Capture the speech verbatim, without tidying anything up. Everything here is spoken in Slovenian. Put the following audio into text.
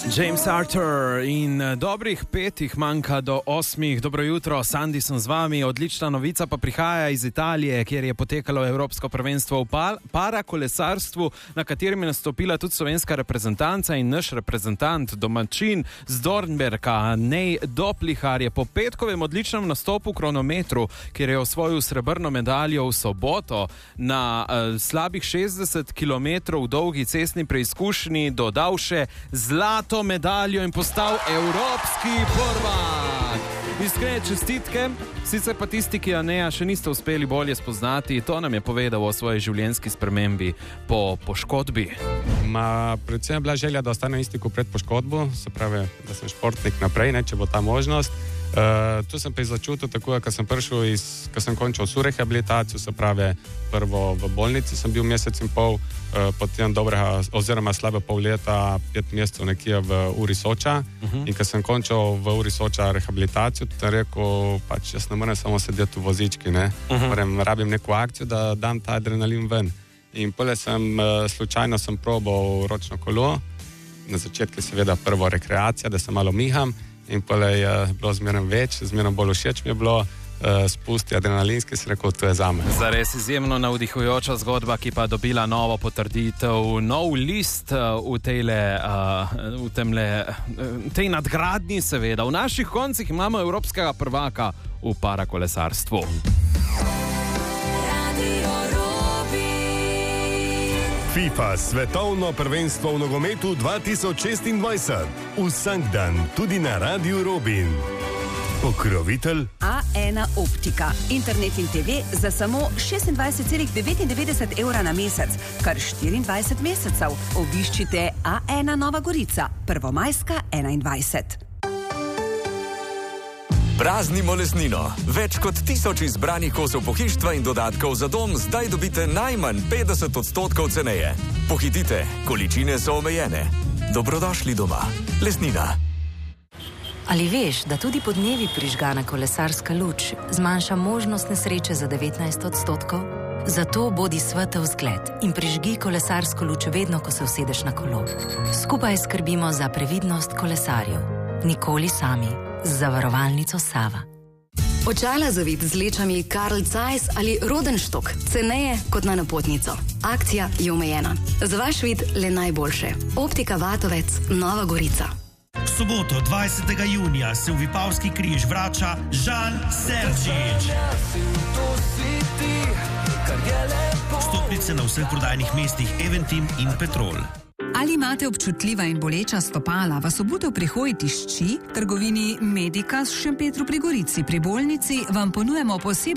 James Arthur in dobrih petih manjka do osmih. Dobro jutro, Sandi sem z vami. Odlična novica pa prihaja iz Italije, kjer je potekalo Evropsko prvenstvo v parakolesarstvu, na katerem je nastopila tudi slovenska reprezentanca in naš reprezentant, domačin z Dornberka, Nej Doplihar, je po petkovem odličnem nastopu v kronometru, kjer je osvojil srebrno medaljo v soboto na uh, slabih šestdeset kilometrov dolgi cestni preizkušnji, dodal še zlato medaljo in postal evropski prvak. Iskrene čestitke, sicer pa tisti, ki Neja še niste uspeli bolje spoznati, to nam je povedal o svoji življenjski spremembi po poškodbi. Ma, predvsem je bila želja, da ostane isti kot pred poškodbo, se pravi, da sem športnik naprej, ne, če bo ta možnost. Uh, tu sem pa začutil tako, ko sem prišel iz, ko sem končal vso rehabilitacijo, se pravi, prvo v bolnici sem bil mesec in pol, uh, potem dobrega, oziroma slabe pol leta, pet mesecev nekje v Uri Soča. Uh-huh. In ko sem končal v Uri Soča rehabilitacijo, sem rekel, pač jaz ne morem samo sedeti v vozički, ne. Uh-huh. Morem, rabim neko akcijo, da dam ta adrenalin ven. In pole sem, uh, slučajno sem probal ročno kolo, na začetku seveda prvo rekreacija, da se malo miham. In pole je bilo zmerno več, zmerno bolj všeč mi je bilo, uh, spusti adrenalinski, si rekel, to je zame. Zares izjemno navdihujoča zgodba, ki pa dobila novo potrditev, nov list uh, v, tejle, uh, v temle, uh, tej nadgradnji seveda. V naših koncih imamo evropskega prvaka v parakolesarstvu. FIFA svetovno prvenstvo v nogometu dva tisoč šestindvajset. Vsak dan tudi na Radiu Robin. Pokrovitelj A ena Optika. Internet in te ve za samo šestindvajset celih devetindevetdeset evra na mesec, kar štiriindvajset mesecev. Obiščite A ena Nova Gorica, Prvomajska enaindvajset. Praznimo lesnino. Več kot tisoč izbranih kosov pohištva in dodatkov za dom zdaj dobite najmanj petdeset odstotkov ceneje. Pohitite, količine so omejene. Dobrodošli doma. Lesnina. Ali veš, da tudi podnevi prižgana kolesarska luč zmanjša možnost nesreče za devetnajst odstotkov? Zato bodi svetel zgled in prižgi kolesarsko luč vedno, ko se usedeš na kolo. Skupaj skrbimo za previdnost kolesarjev. Nikoli sami. Z zavarovalnico Sava. Očala za vid z lečami Carl Zeiss ali Rodenstock, ceneje kot na napotnico. Akcija je omejena. Za vaš vid le najboljše. Optika Vatovec, Nova Gorica. V soboto dvajsetega junija se v Vipavski križ vrača Žan Serčič. Vstopnice na vseh prodajnih mestih Eventim in Petrol. Ali imate občutljiva in boleča stopala, vas obutev pri hoji tišči? Trgovini Medikas v Šempetru pri Gorici pri bolnici vam ponujemo posebno